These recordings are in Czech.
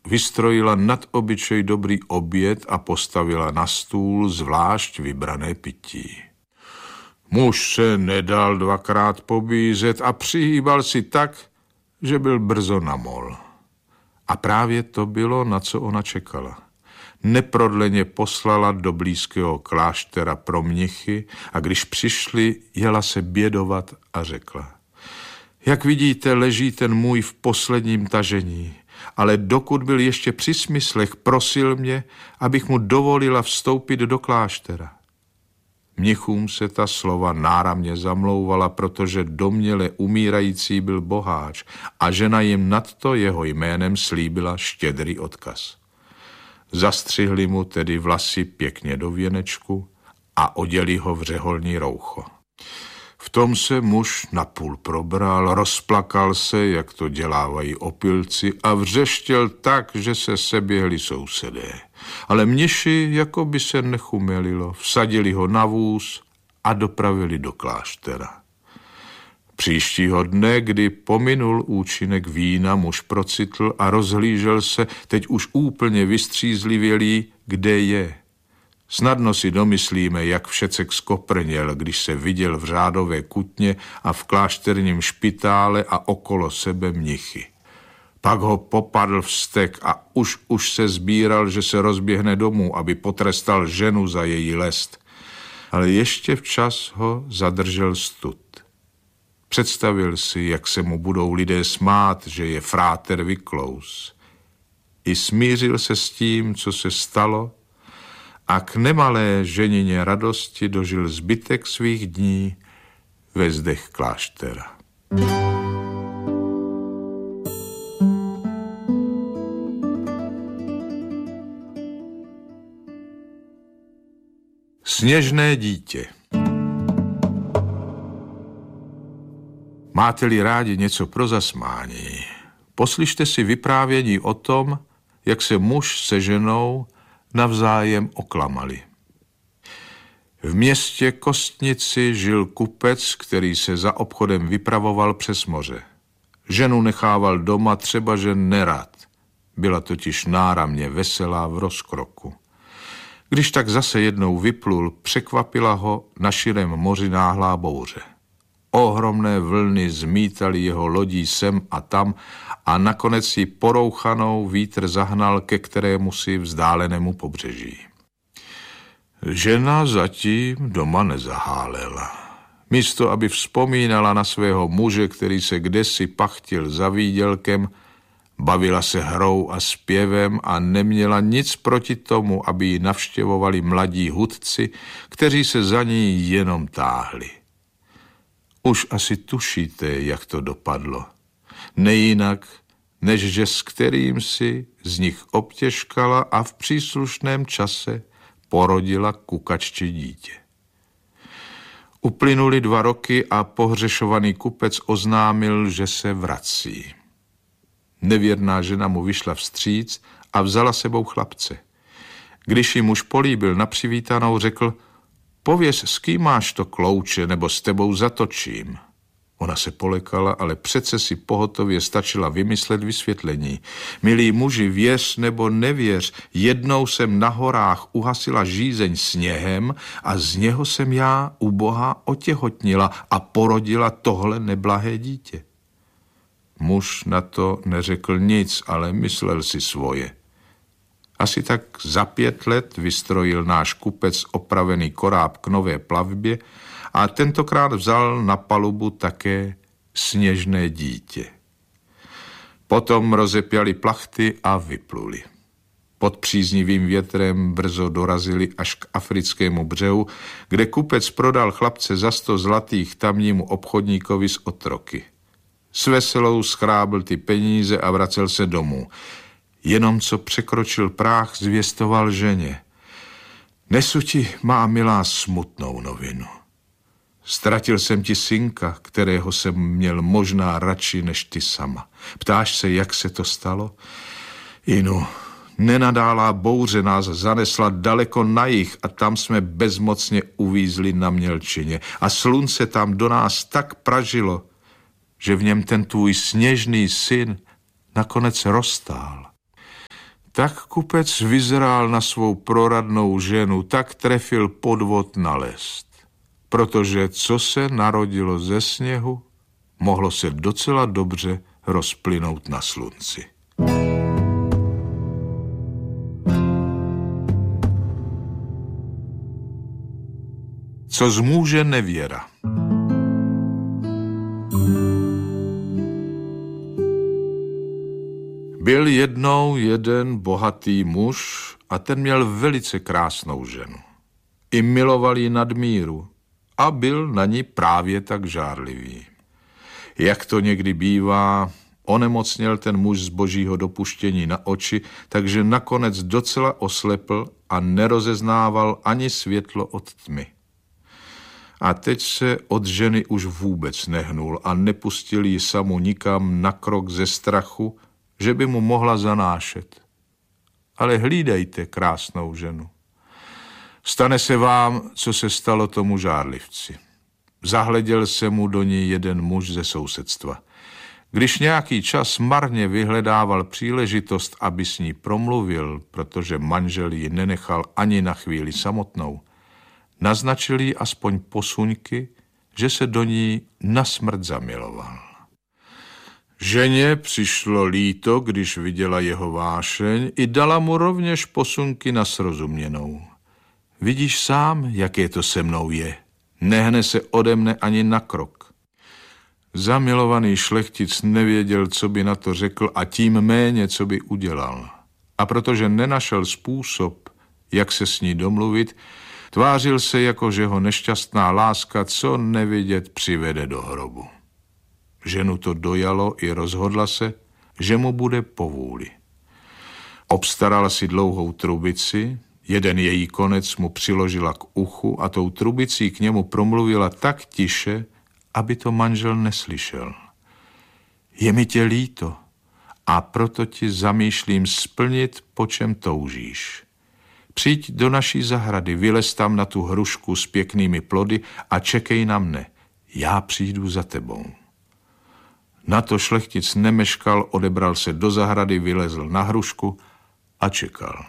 vystrojila nadobyčej dobrý oběd a postavila na stůl zvlášť vybrané pití. Muž se nedal dvakrát pobízet a přihýbal si tak, že byl brzo na mol. A právě to bylo, na co ona čekala. Neprodleně poslala do blízkého kláštera pro mnichy a když přišli, jela se bědovat a řekla: Jak vidíte, leží ten můj v posledním tažení, ale dokud byl ještě při smyslech, prosil mě, abych mu dovolila vstoupit do kláštera. Mnichům se ta slova náramně zamlouvala, protože domněle umírající byl boháč a žena jim nadto jeho jménem slíbila štědrý odkaz. Zastřihli mu tedy vlasy pěkně do věnečku a oděli ho v řeholní roucho. V tom se muž napůl probral, rozplakal se, jak to dělávají opilci, a vřeštěl tak, že se seběhli sousedé. Ale mniši, jako by se nechumelilo, vsadili ho na vůz a dopravili do kláštera. Příštího dne, kdy pominul účinek vína, muž procitl a rozhlížel se, teď už úplně vystřízlivělý, kde je. Snadno si domyslíme, jak všecek skoprněl, když se viděl v řádové kutně a v klášterním špitále a okolo sebe mnichy. Pak ho popadl vztek a už se sbíral, že se rozběhne domů, aby potrestal ženu za její lest. Ale ještě včas ho zadržel stud. Představil si, jak se mu budou lidé smát, že je fráter Vyklous. I smířil se s tím, co se stalo, a k nemalé ženině radosti dožil zbytek svých dní ve zdech kláštera. Sněžné dítě. Máte-li rádi něco pro zasmání, poslyšte si vyprávění o tom, jak se muž se ženou navzájem oklamali. V městě Kostnici žil kupec, který se za obchodem vypravoval přes moře. Ženu nechával doma, třeba že nerad. Byla totiž náramně veselá v rozkroku. Když tak zase jednou vyplul, překvapila ho na širém moři náhlá bouře. Ohromné vlny zmítaly jeho lodí sem a tam a nakonec ji porouchanou vítr zahnal ke kterému si vzdálenému pobřeží. Žena zatím doma nezahálela. Místo, aby vzpomínala na svého muže, který se kdesi pachtil za výdělkem, bavila se hrou a zpěvem a neměla nic proti tomu, aby ji navštěvovali mladí hudci, kteří se za ní jenom táhli. Už asi tušíte, jak to dopadlo. Nejinak, než že s kterým si z nich obtěžkala a v příslušném čase porodila kukačče dítě. Uplynuly 2 roky a pohřešovaný kupec oznámil, že se vrací. Nevěrná žena mu vyšla vstříc a vzala sebou chlapce. Když ji muž políbil na přivítanou, řekl: Pověz, s kým máš to klouče, nebo s tebou zatočím. Ona se polekala, ale přece si pohotově stačila vymyslet vysvětlení. Milí muži, věř nebo nevěř, jednou jsem na horách uhasila žízeň sněhem a z něho jsem já, ubohá, otěhotnila a porodila tohle neblahé dítě. Muž na to neřekl nic, ale myslel si svoje. Asi tak za 5 let vystrojil náš kupec opravený koráb k nové plavbě a tentokrát vzal na palubu také sněžné dítě. Potom rozepjali plachty a vypluli. Pod příznivým větrem brzo dorazili až k africkému břehu, kde kupec prodal chlapce za 100 zlatých tamnímu obchodníkovi s otroky. S veselou schrábl ty peníze a vracel se domů. Jenom co překročil práh, zvěstoval ženě: Nesu ti, má milá, smutnou novinu. Ztratil jsem ti synka, kterého jsem měl možná radši než ty sama. Ptáš se, jak se to stalo? Inu, nenadálá bouře nás zanesla daleko na jih a tam jsme bezmocně uvízli na mělčině. A slunce tam do nás tak pražilo, že v něm ten tvůj sněžný syn nakonec roztál. Tak kupec vyzrál na svou proradnou ženu, tak trefil podvod na lest. Protože co se narodilo ze sněhu, mohlo se docela dobře rozplynout na slunci. Co zmůže nevěra? Byl jednou jeden bohatý muž a ten měl velice krásnou ženu. I miloval ji nad míru a byl na ní právě tak žárlivý. Jak to někdy bývá, onemocněl ten muž z božího dopuštění na oči, takže nakonec docela oslepl a nerozeznával ani světlo od tmy. A teď se od ženy už vůbec nehnul a nepustil ji samu nikam na krok ze strachu, že by mu mohla zanášet. Ale hlídejte krásnou ženu. Stane se vám, co se stalo tomu žárlivci. Zahleděl se mu do ní jeden muž ze sousedstva. Když nějaký čas marně vyhledával příležitost, aby s ní promluvil, protože manžel ji nenechal ani na chvíli samotnou, naznačil jí aspoň posuňky, že se do ní na smrt zamiloval. Ženě přišlo líto, když viděla jeho vášeň, i dala mu rovněž posunky na srozuměnou. Vidíš sám, jaké to se mnou je. Nehne se ode mne ani na krok. Zamilovaný šlechtic nevěděl, co by na to řekl a tím méně, co by udělal. A protože nenašel způsob, jak se s ní domluvit, tvářil se, jako že ho nešťastná láska co nevidět přivede do hrobu. Ženu to dojalo i rozhodla se, že mu bude povůli. Obstarala si dlouhou trubici, jeden její konec mu přiložila k uchu a tou trubicí k němu promluvila tak tiše, aby to manžel neslyšel. Je mi tě líto a proto ti zamýšlím splnit, po čem toužíš. Přijď do naší zahrady, vylez tam na tu hrušku s pěknými plody a čekej na mne. Já přijdu za tebou. Na to šlechtic nemeškal, odebral se do zahrady, vylezl na hrušku a čekal.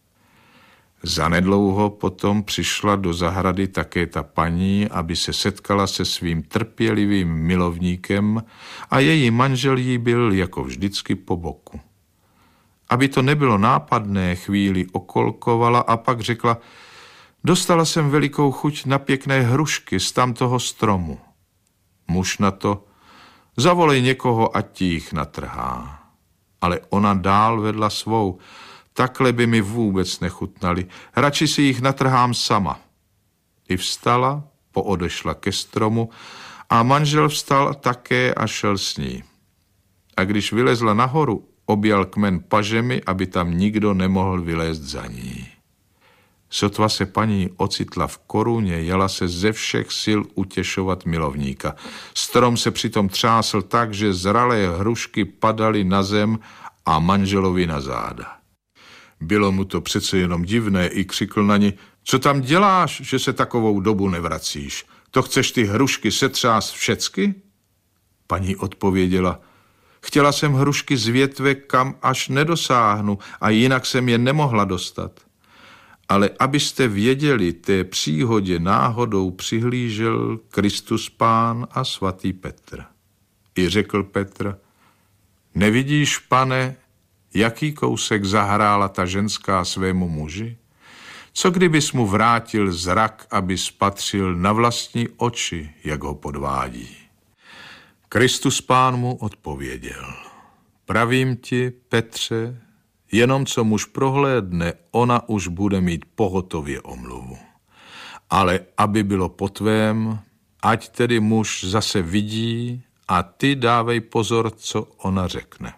Zanedlouho potom přišla do zahrady také ta paní, aby se setkala se svým trpělivým milovníkem a její manžel jí byl jako vždycky po boku. Aby to nebylo nápadné, chvíli okolkovala a pak řekla, dostala jsem velikou chuť na pěkné hrušky z tamtoho stromu. Muž na to, zavolej někoho, ať ti jich natrhá. Ale ona dál vedla svou, takhle by mi vůbec nechutnali, radši si jich natrhám sama. I vstala, poodešla ke stromu a manžel vstal také a šel s ní. A když vylezla nahoru, objal kmen pažemi, aby tam nikdo nemohl vylézt za ní. Sotva se paní ocitla v koruně, jala se ze všech sil utěšovat milovníka. Strom se přitom třásl tak, že zralé hrušky padaly na zem a manželovi na záda. Bylo mu to přece jenom divné, i křikl na ní, co tam děláš, že se takovou dobu nevracíš? To chceš ty hrušky setřást všecky? Paní odpověděla, chtěla jsem hrušky z větve, kam až nedosáhnu a jinak jsem je nemohla dostat. Ale abyste věděli, té příhodě náhodou přihlížel Kristus Pán a svatý Petr. I řekl Petr, nevidíš, pane, jaký kousek zahrála ta ženská svému muži? Co kdybys mu vrátil zrak, aby spatřil na vlastní oči, jak ho podvádí? Kristus Pán mu odpověděl, pravím ti, Petře, jenom co muž prohlédne, ona už bude mít pohotově omluvu. Ale aby bylo po tvém, ať tedy muž zase vidí a ty dávej pozor, co ona řekne.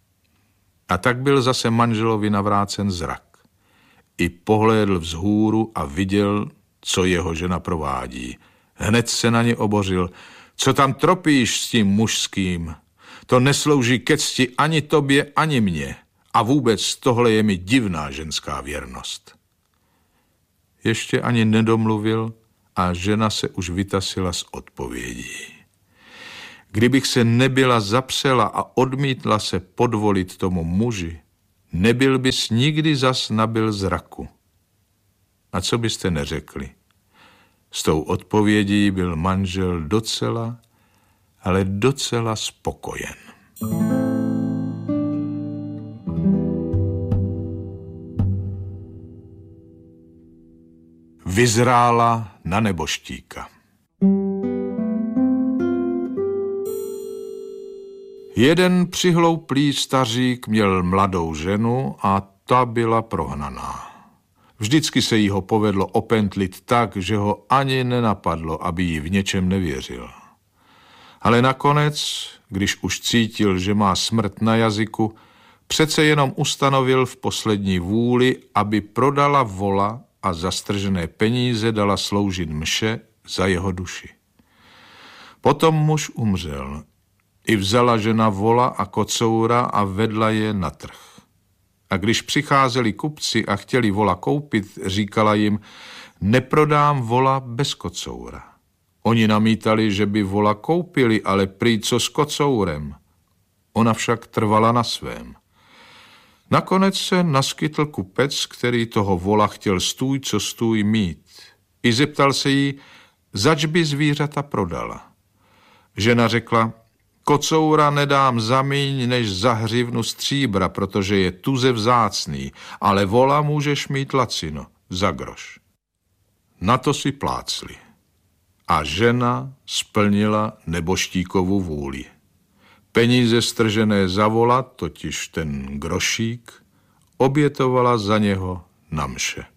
A tak byl zase manželovi navrácen zrak. I pohlédl vzhůru a viděl, co jeho žena provádí. Hned se na ně obořil. Co tam tropíš s tím mužským? To neslouží ke cti ani tobě, ani mně. A vůbec tohle je mi divná ženská věrnost. Ještě ani nedomluvil a žena se už vytasila s odpovědí. Kdybych se nebyla zapřela a odmítla se podvolit tomu muži, nebyl bys nikdy zas nabyl zraku. A co byste neřekli? S tou odpovědí byl manžel docela, ale docela spokojen. Vyzrála na neboštíka. Jeden přihlouplý stařík měl mladou ženu a ta byla prohnaná. Vždycky se jí ho povedlo opentlit tak, že ho ani nenapadlo, aby jí v něčem nevěřil. Ale nakonec, když už cítil, že má smrt na jazyku, přece jenom ustanovil v poslední vůli, aby prodala vola a za stržené peníze dala sloužit mše za jeho duši. Potom muž umřel. I vzala žena vola a kocoura a vedla je na trh. A když přicházeli kupci a chtěli vola koupit, říkala jim, neprodám vola bez kocoura. Oni namítali, že by vola koupili, ale prý co s kocourem. Ona však trvala na svém. Nakonec se naskytl kupec, který toho vola chtěl stůj co stůj mít. I zeptal se jí, zač by zvířata prodala. Žena řekla, kocoura nedám za míň než za hřivnu stříbra, protože je tuze vzácný, ale vola můžeš mít lacino, za groš. Na to si plácli. A žena splnila neboštíkovu vůli. Peníze stržené za vola, totiž ten grošík, obětovala za něho na mše.